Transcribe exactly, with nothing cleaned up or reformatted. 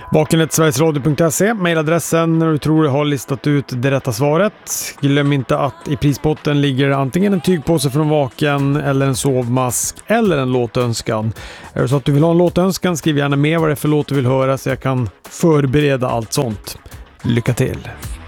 vaken snabel-a sverigesradio punkt se, mejladressen när du tror du har listat ut det rätta svaret. Glöm inte att i prispotten ligger antingen en tygpåse från Vaken eller en sovmask eller en låtönskan. Är det så att du vill ha en låtönskan, skriv gärna med vad det är för låt du vill höra så jag kan förbereda allt sånt. Lycka till!